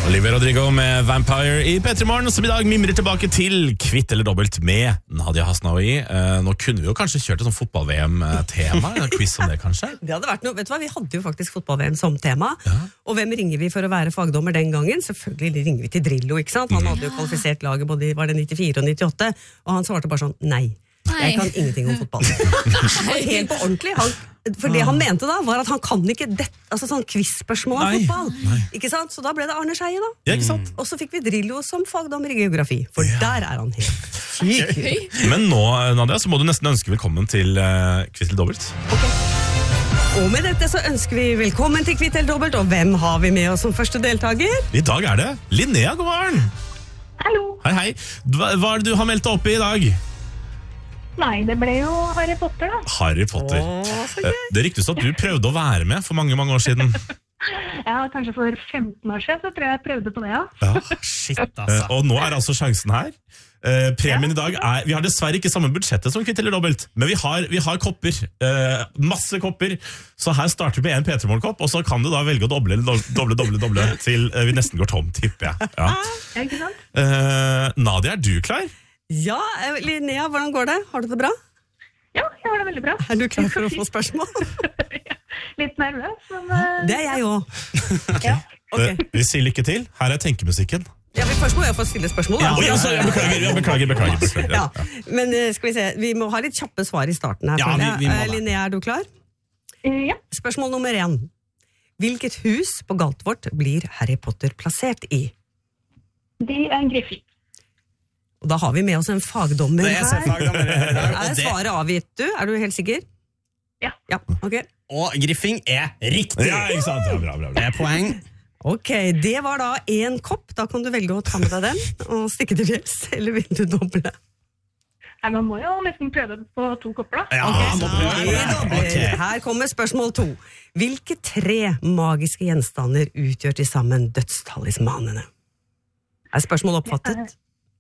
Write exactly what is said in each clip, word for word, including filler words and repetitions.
Olivia Rodrigo med Vampire i P tre Morgen, som i dag mimrer tilbake til Kvitt eller dobbelt med Nadia Hasnaoui. Eh, nå kunne vi jo kanskje kjørt et sånn fotball-V M-tema, en quiz om det kanskje? Det hadde vært noe, vet du hva, vi hadde jo faktisk fotball-V M som tema, ja. Og hvem ringer vi for å være fagdommer den gangen? Selvfølgelig ringer vi til Drillo, ikke sant? Han hadde jo kvalifisert laget både i var det nittifire og nittiåtte, og han svarte bare sånn, nei, jeg kan ingenting om fotball. Helt på ordentlig, han For det han mente da, var at han kan ikke det, altså sånn quiz-spørsmål om fotball. Nei. Ikke sant? Så da ble det Arne Scheie da. Ja, ikke sant? Og så fikk vi Drillo som fagdommer i geografi, for ja. Der er han helt syk. Okay. Men nå, Nadia, så må du nesten ønske velkommen til uh, Kvitt eller dobbelt. Ok. Og med dette så ønsker vi velkommen til Kvitt eller dobbelt, og hvem har vi med oss som første deltaker? I dag er det Linnea, god morgen. Hallo. Hei, hei. Hva, hva er det du har meldt deg opp i i dag? Nei, det ble jo Harry Potter da. Harry Potter. Åh, det ryktes at du prøvde å være med for mange, mange år siden. Ja, kanskje for femten år siden, så tror jeg jeg prøvde på det, ja. Ja, shit, altså. Og nå er altså sjansen her. Eh, premien ja. I dag er, vi har dessverre ikke samme budsjettet som Kvitt eller dobbelt, men vi har, vi har kopper, eh, masse kopper, så her starter vi med en P tre Morgen-kopp, og så kan du da velge å doble, doble, doble, doble, til eh, vi nesten går tom, tipper jeg. Ja. Ja, ikke sant? Eh, Nadia, er du klar? Ja, Linnea, hvordan går det? Har du det bra? Ja, jeg har det veldig bra. Er du klar for å få spørsmål? Litt nervøs, men... Uh... Det er jeg også. Okay. Ja. Okay. Vi sier lykke til. Her er tenkemusikken. Ja, men først må jeg få stille spørsmål. Ja, ja, så, jeg beklager, jeg beklager, beklager. beklager. Ja. Ja. Men skal vi se, vi må ha litt kjappe svar i starten her. Ja, vi, vi må Linnea, er du klar? Uh, ja. Spørsmål nummer én. Hvilket hus på Galtvort blir Harry Potter plassert i? Det er en Griffin. Og da har vi med oss en fagdommer her. fagdommer her. Er svaret avgitt, du? Er du helt sikker? Ja. Ja, ok. Og Griffing er riktig. Ja, ikke sant? Ja, bra, bra, bra. Det er poeng. Ok, det var da en kopp. Da kan du velge å ta med deg den og stikke til fjells, eller vil du doble? Nei, man må jo nesten prøve det på to kopper da. Ja, okay, må prøve. Okay. Her kommer spørsmål to. Hvilke tre magiske gjenstander utgjør til sammen dødstalismanene? Er spørsmål oppfattet?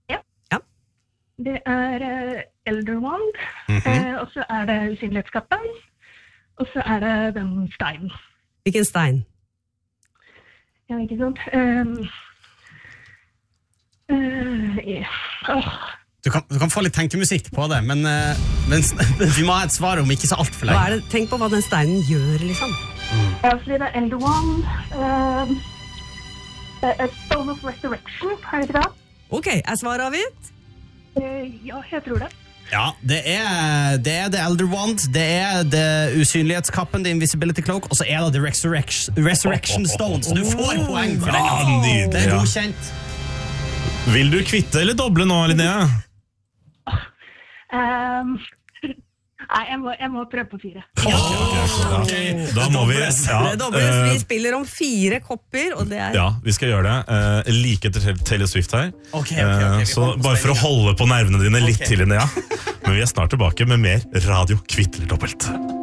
Det er uh, Elder Wand, mm-hmm. uh, og så er det usynlighetskappen, og så er det den steinen. Hvilken stein? Ja, ikke sant? Um, uh, yeah. oh. du, kan, du kan få litt tenkemusikk på det, men, uh, men vi må ha et svar om ikke så alt for lenge. Hva er det? Tenk på hva den steinen gjør, liksom. Mm. Ja, så det er Elder Wand, uh, uh, Stone of Resurrection, er det ikke det? Ok, er svaret avgitt? Uh, ja, jeg tror det. Ja, det er, det er The Elder Wand, det er The Usynlighetskappen, The Invisibility Cloak, og så er det The Resurrection, Resurrection Stone, så du får poeng for den. Oh, det er godkjent. Vil du kvitte eller doble nå, Linnea? Um, nei, jeg må, jeg må prøve på fire. Okay, okay, okay. Da må vi... Ja, det dobles, vi spiller om fire kopper, og det er... Ja, vi skal gjøre det. Uh, like etter Taylor Swift her. Okay, okay, okay. Uh, så bare for å holde på nervene dine litt okay. til, Linnea. Men vi er snart tilbake med mer Radio Kvitt eller dobbelt.